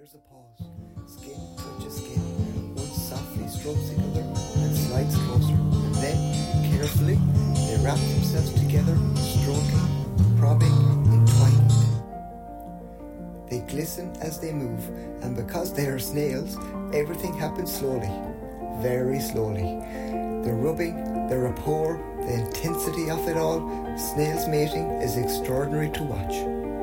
There's a pause. Skin touches skin. One softly strokes the other and slides closer. And then, carefully, they wrap themselves together, stroking, prodding, entwining. They glisten as they move, and because they are snails, everything happens slowly, very slowly. The rubbing, the rapport, the intensity of it all, snails mating is extraordinary to watch.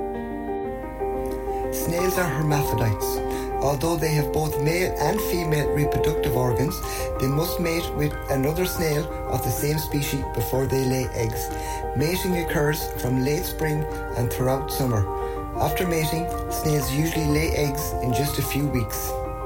Snails are hermaphrodites. Although they have both male and female reproductive organs, they must mate with another snail of the same species before they lay eggs. Mating occurs from late spring and throughout summer. After mating, snails usually lay eggs in just a few weeks.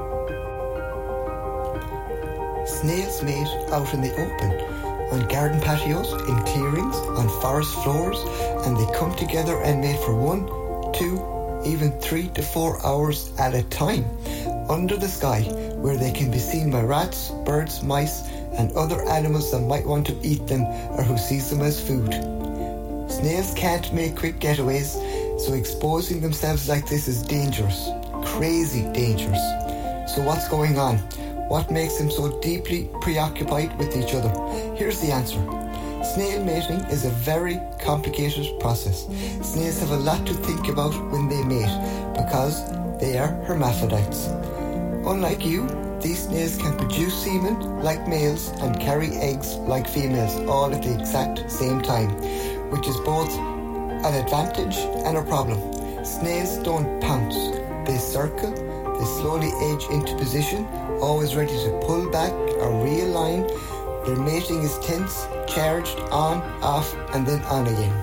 Snails mate out in the open, on garden patios, in clearings, on forest floors, and they come together and mate for 1, 2, even 3 to 4 hours at a time, under the sky, where they can be seen by rats, birds, mice, and other animals that might want to eat them or who sees them as food. Snails can't make quick getaways, so exposing themselves like this is dangerous, crazy dangerous. So what's going on? What makes them so deeply preoccupied with each other? Here's the answer. Snail mating is a very complicated process. Snails have a lot to think about when they mate because they are hermaphrodites. Unlike you, these snails can produce semen like males and carry eggs like females all at the exact same time, which is both an advantage and a problem. Snails don't pounce. They circle, they slowly edge into position, always ready to pull back or realign. Their mating is tense, charged, on, off, and then on again.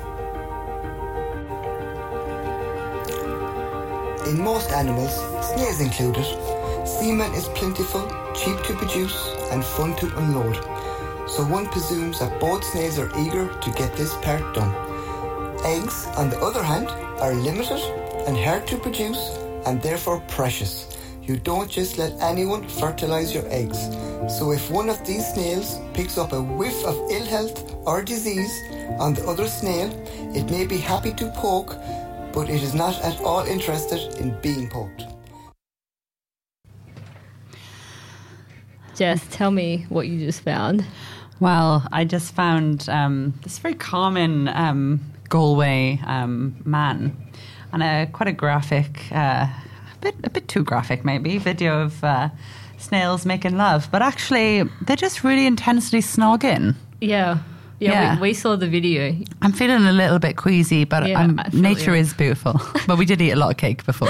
In most animals, snails included, semen is plentiful, cheap to produce, and fun to unload. So one presumes that both snails are eager to get this part done. Eggs, on the other hand, are limited and hard to produce, and therefore precious. You don't just let anyone fertilize your eggs. So if one of these snails picks up a whiff of ill health or disease on the other snail, it may be happy to poke, but it is not at all interested in being poked. Jess, tell me what you just found. Well, I just found this very common Galway man and quite a graphic, a bit too graphic maybe, video of snails making love. But actually, they're just really intensely snogging. Yeah. We saw the video. I'm feeling a little bit queasy, but nature is beautiful. But we did eat a lot of cake before.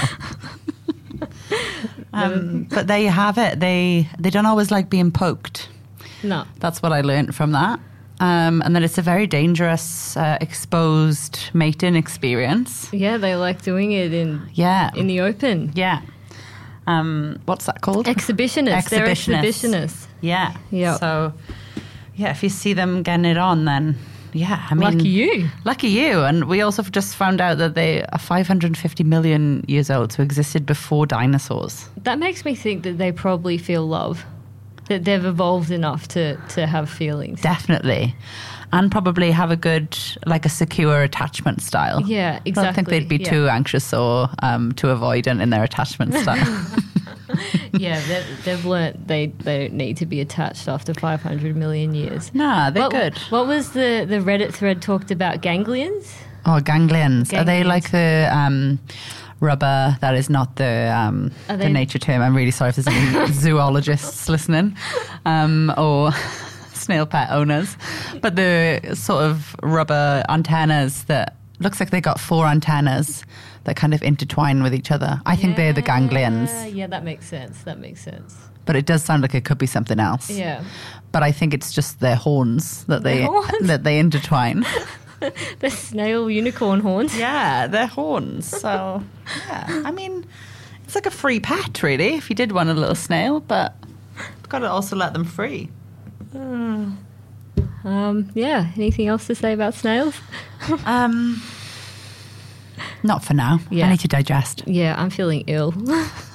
But there you have it. They don't always like being poked. No. That's what I learned from that. And then it's a very dangerous, exposed mating experience. Yeah, they like doing it in the open. Yeah. What's that called? Exhibitionists. They're exhibitionists. Yeah. Yeah. So, yeah, if you see them getting it on, then, yeah, I mean... Lucky you. Lucky you. And we also just found out that they are 550 million years old, so existed before dinosaurs. That makes me think that they probably feel love. That they've evolved enough to have feelings. Definitely. And probably have a good, like a secure attachment style. Yeah, exactly. I don't think they'd be too anxious or too avoidant in their attachment style. Yeah, they've learnt they don't need to be attached after 500 million years. Nah, they're good. What was the Reddit thread talked about? Ganglions? Oh, ganglions. Are they like the... rubber, that is not the nature term. I'm really sorry if there's any zoologists listening or snail pet owners. But the sort of rubber antennas that looks like they got 4 antennas that kind of intertwine with each other. I think they're the ganglions. Yeah, that makes sense. But it does sound like it could be something else. Yeah. But I think it's just their horns that they intertwine. The snail unicorn horns. Yeah, they're horns. So, yeah. I mean, it's like a free pet, really, if you did want a little snail, but you've got to also let them free. Yeah. Anything else to say about snails? Not for now. Yeah. I need to digest. Yeah, I'm feeling ill.